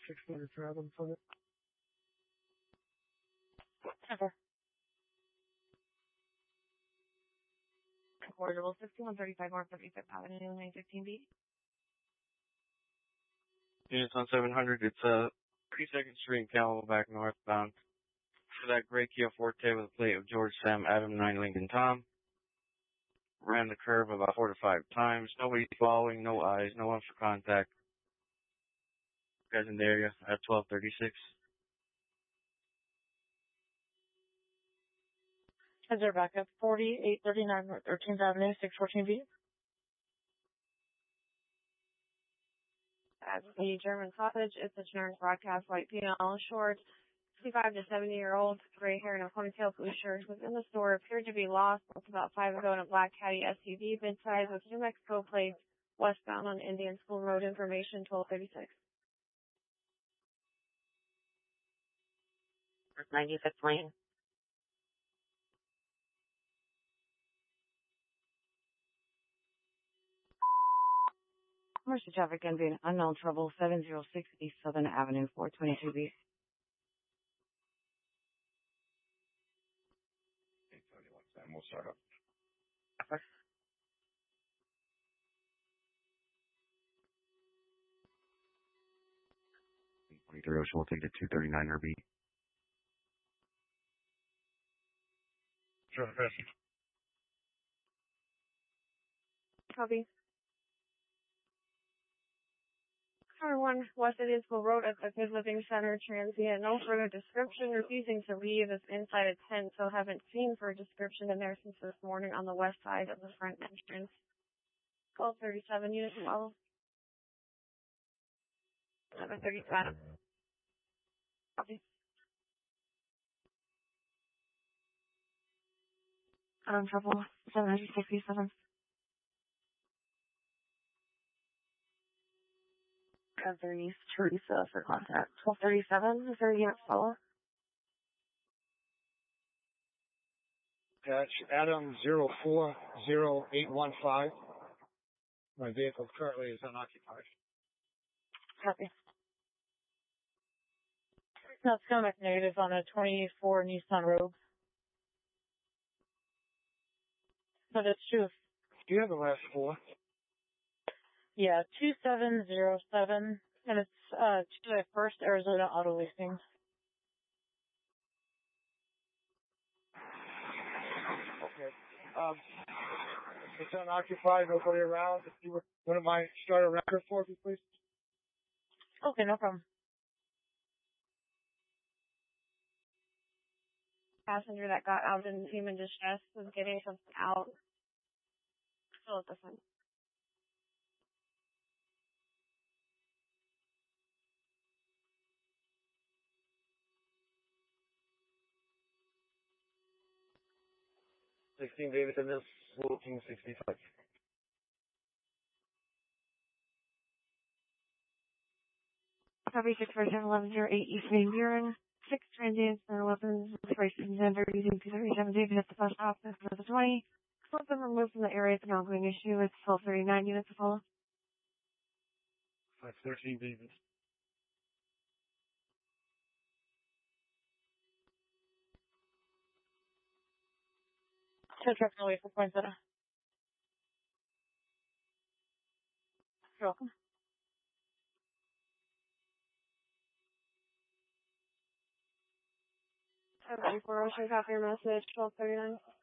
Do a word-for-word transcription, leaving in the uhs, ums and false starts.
six hundred traveling from it. Okay. Affordable fifty-one thirty-five North thirty-fifth Avenue, nine fifteen B. Units on seven hundred, it's uh, thirty-second Street in Camelback northbound. For that gray Kia Forte with a plate of George Sam Adam nine Lincoln Tom. Ran the curve about four to five times. Nobody following, no eyes, no one for contact. Guys in the area at twelve thirty-six. Is there backup? forty-eight thirty-nine North thirteenth Avenue, six fourteen B. As the German sausage, it's a generic broadcast, white female, short, sixty-five to seventy year old, gray hair and a ponytail, blue shirt, was in the store, appeared to be lost, left about five ago in a black Caddy S U V, mid-size with New Mexico plates, westbound on Indian School Road, information twelve thirty-six. ninety-fifth Lane. Emergency traffic can be an unknown trouble, seven oh six East Southern Avenue, four twenty-two B. eight thirty-one, then we'll start up. Okay. twenty-three Ocean will take to two thirty-nine R B. Sure, passing. Copy. Car one, West Indiansville Road at the Good Living Center, transient. No further description. Refusing to leave is inside a tent, so haven't seen for a description in there since this morning on the west side of the front entrance. twelve thirty-seven, unit twelve. eleven thirty-seven. Copy. I'm trouble, seven sixty-seven. Anthony Teresa for contact. twelve thirty-seven, is there a unit follow? That's Adam zero four zero eight one five. My vehicle currently is unoccupied. Copy. No, it's coming back negative on a twenty-four Nissan Rogue. But it's true. Do you have the last four? Yeah, two seven zero seven, and it's uh to the First Arizona Auto Leasing. Okay. Um, it's unoccupied, nobody around. If you would, wouldn't mind start a record for me, please? Okay, no problem. Passenger that got out in human distress was getting something out. Still at the front. sixteen Davidson Mills, fourteen sixty-five. Copy six four seven eleven zero eight East Main Buren. Six transients and weapons operations center using two thirty-seven David at the bus office for the twenty. Both been removed from the area. It's an ongoing issue with twelve thirty-nine units to follow. five thirteen David. Two trucks away for point zero. You're welcome. Okay, four Ocean, copy your message, twelve thirty-nine.